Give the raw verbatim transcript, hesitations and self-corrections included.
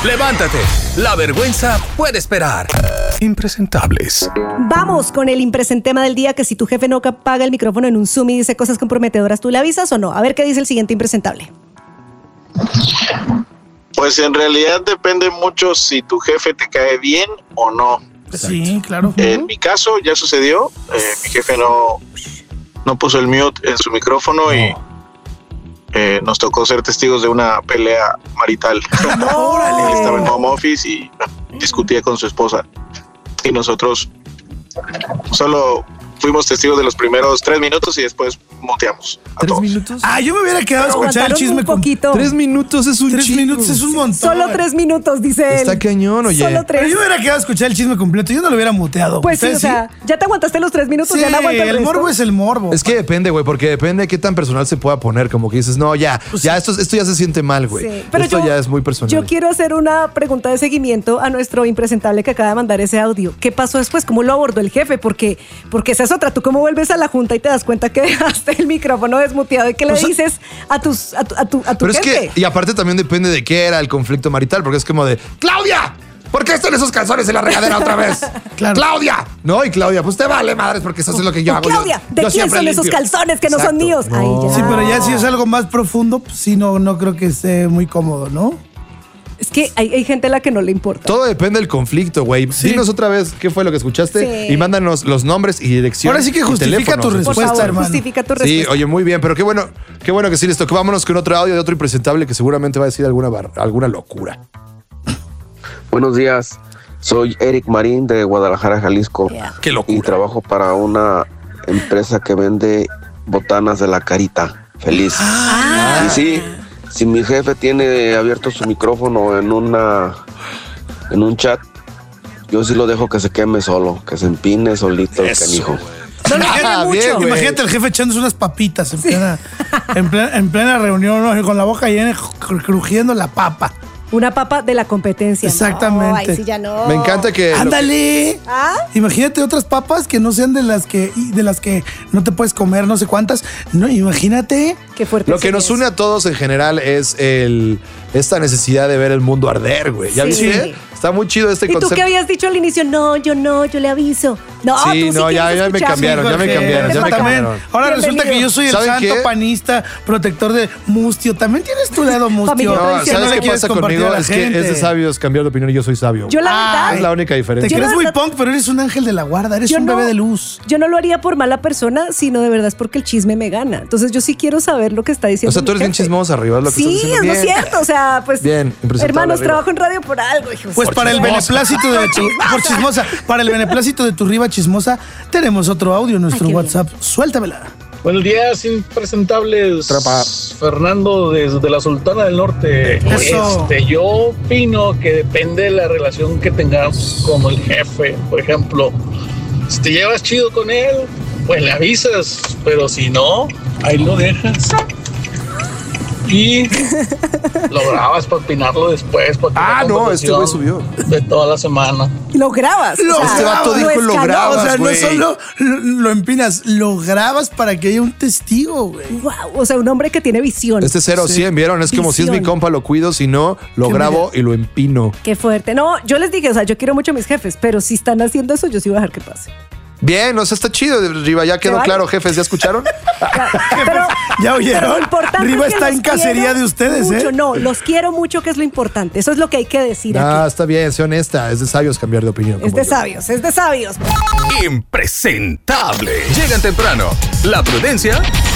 Levántate, la vergüenza puede esperar. Impresentables. Vamos con el impresentema del día, que si tu jefe no apaga el micrófono en un Zoom y dice cosas comprometedoras, ¿tú le avisas o no? A ver qué dice el siguiente impresentable. Pues en realidad depende mucho si tu jefe te cae bien o no. Sí, claro. En mi caso ya sucedió, eh, mi jefe no, no puso el mute en su micrófono no. y eh, nos tocó ser testigos de una pelea marital. ¡Órale! Él estaba en home office y discutía con su esposa y nosotros solo fuimos testigos de los primeros tres minutos y después muteamos a ¿Tres todos. minutos? Ah, yo me hubiera quedado a escuchar el chisme un con... poquito. Tres minutos es un Tres chingo. minutos es un montón. Solo tres minutos, dice él. Está cañón, oye. Solo tres. Pero yo me hubiera quedado a escuchar el chisme completo. Yo no lo hubiera muteado. Pues sí, o ¿Ustedes sea, ya te aguantaste los tres minutos, Sí, ya no aguanto el el resto. morbo es el morbo. Es que depende, güey, porque depende de qué tan personal se pueda poner. Como que dices, no, ya, Pues ya, esto, esto ya se siente mal, güey. Sí, pero Esto yo- ya es muy personal. Yo quiero hacer una pregunta de seguimiento a nuestro impresentable que acaba de mandar ese audio. ¿Qué pasó después? ¿Cómo lo abordó el jefe? Porque, porque esa es otra. ¿Tú cómo vuelves a la junta y te das cuenta que dejaste el micrófono desmuteado y qué le O sea- dices a, tus, a tu, a tu, a tu Pero es jefe? que, y aparte también depende de qué era el conflicto marital, porque es como de, ¡Claudia! ¿Por qué están esos calzones en la regadera otra vez? Claro. ¡Claudia! No, y Claudia, pues te vale, madres, porque eso es lo que yo hago. Claudia, Yo- ¿de yo quién siempre son esos limpio. calzones que no son Exacto. míos? Ay, ya. Sí, pero ya si es algo más profundo, pues sí, no, no creo que esté muy cómodo, ¿no? Es que hay, hay gente a la que no le importa. Todo depende del conflicto, güey. Sí. Dinos otra vez qué fue lo que escuchaste Sí. y mándanos los nombres y dirección. Ahora sí que y justifica teléfonos. tu Por respuesta, favor, hermano. justifica tu Sí, respuesta. oye, muy bien, pero qué bueno, qué bueno que sí les tocó. Vámonos con otro audio de otro impresentable que seguramente va a decir alguna, bar- alguna locura. Buenos días, soy Eric Marín de Guadalajara, Jalisco. Yeah. Qué locura. Y trabajo para una empresa que vende botanas de la carita feliz. Ah. Y sí, si mi jefe tiene abierto su micrófono en una en un chat, yo sí lo dejo que se queme solo, que se empine solito el canijo. No lo quiere Ah, mucho. bien, güey. Imagínate el jefe echándose unas papitas en, plena, en, plena, en plena reunión, ¿no? Con la boca llena, cr- crujiendo la papa. Una papa de la competencia. Exactamente. No, ay, sí, ya no. Me encanta que... lo que- ¡Ándale! ¿Ah? Imagínate otras papas que no sean de las que de las que no te puedes comer, no sé cuántas. No, imagínate. Qué fuerte. Lo que sería nos une eso. a todos en general es el esta necesidad de ver el mundo arder, güey. ¿Ya Sí. viste? Está muy chido este ¿Y tú concepto. qué habías dicho al inicio? No, yo no, yo le aviso. No, Sí, tú sí no, ya- quieres ya me escuchar. cambiaron, ya me Jorge, cambiaron, ya me también. cambiaron. Ahora Bienvenido. resulta que yo soy el ¿Saben santo qué? panista, protector de Mustio. También tienes tu lado Mustio. Familia No, tradicional. ¿sabes le qué quieres pasa compartir conmigo? a la Es que gente. es de sabios cambiar de opinión y yo soy sabio. Yo la Ay, verdad, es la única Te diferencia. Yo crees la muy verdad- punk, pero eres un ángel de la guarda. Eres yo un no- bebé de luz. yo no lo haría por mala persona, sino de verdad es porque el chisme me gana. Entonces yo sí quiero saber lo que está diciendo. O sea, tú mi eres bien jefe. chismosa arriba, es lo que Sí, estás es diciendo. lo Bien. cierto. O sea, pues, Bien, impresentable hermanos, arriba. trabajo en radio por algo, hijos. Pues Por para el chismosa. beneplácito de tu, por chismosa, para el beneplácito de tu riba chismosa, tenemos otro audio en nuestro Ay, qué WhatsApp. Suéltamela. Buenos días, impresentables. Trapa. Fernando desde la Sultana del Norte. Eso. Este, yo opino que depende de la relación que tengas con el jefe. Por ejemplo, si te llevas chido con él, pues le avisas, pero si no, ahí lo dejas. Y lo grabas para opinarlo después. para tener Ah, no, este güey conversación subió. de toda la semana. Lo grabas. Lo o sea, Este vato grabas. dijo lo escaló. grabas, O sea, no güey. solo lo, lo empinas, lo grabas para que haya un testigo, güey. Wow, o sea, un hombre que tiene visión. Este cero Sí. cien, ¿vieron? Es como si es mi Visión. compa, lo cuido, si no, lo Qué grabo y lo empino. Qué fuerte. No, yo les dije, o sea, yo quiero mucho a mis jefes, pero si están haciendo eso, yo sí voy a dejar que pase. Bien, o sea, está chido, Riva, ya quedó vale? claro, jefes, ¿ya escucharon? Pero, ¿Ya oyeron? pero lo importante Riva es que está los en cacería quiero de ustedes, mucho. ¿eh? No, los quiero mucho, que es lo importante. Eso es lo que hay que decir Ah, aquí. está bien, sé honesta, es de sabios cambiar de opinión. Es como de yo. sabios, es de sabios. Impresentable. Llegan temprano. La prudencia